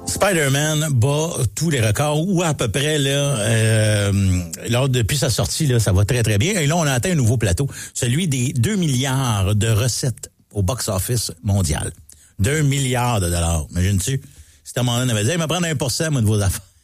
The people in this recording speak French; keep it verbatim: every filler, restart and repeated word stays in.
Spider-Man bat tous les records, ou à peu près, là, euh, lors, depuis sa sortie, là, ça va très, très bien. Et là, on a atteint un nouveau plateau, celui des deux milliards de recettes au box-office mondial. deux milliards de dollars. Imagines-tu? Si ta moment on avait dit, hey, me prendre un pour cent, moi, de vos affaires.